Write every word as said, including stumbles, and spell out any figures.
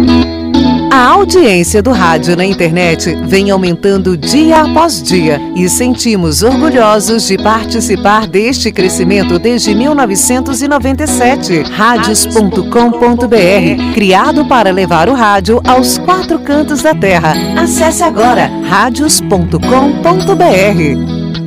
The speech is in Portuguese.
A audiência do rádio na internet vem aumentando dia após dia e sentimos orgulhosos de participar deste crescimento desde mil novecentos e noventa e sete. Rádios ponto com ponto br, criado para levar o rádio aos quatro cantos da terra. Acesse agora rádios ponto com ponto br.